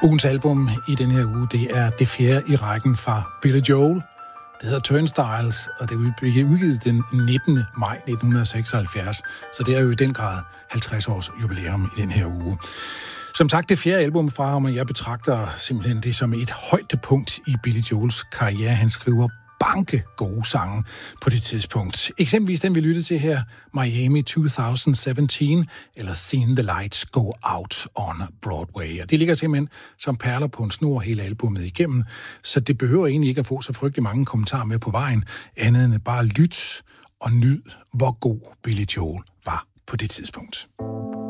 Ugens album i den her uge, det er det fjerde i rækken fra Billy Joel. Det hedder Turnstiles, og det blev udgivet den 19. maj 1976, så det er jo i den grad 50 års jubilæum i den her uge. Som sagt, det fjerde album fra ham, og jeg betragter simpelthen det som et højdepunkt i Billy Joels karriere. Han skriver banke gode sange på det tidspunkt. Eksempelvis den, vi lyttede til her, Miami 2017, eller Seen the Lights Go Out on Broadway. Og det ligger simpelthen som perler på en snor hele albumet igennem, så det behøver egentlig ikke at få så frygtelig mange kommentarer med på vejen, andet end bare lyt og nyd, hvor god Billy Joel var på det tidspunkt.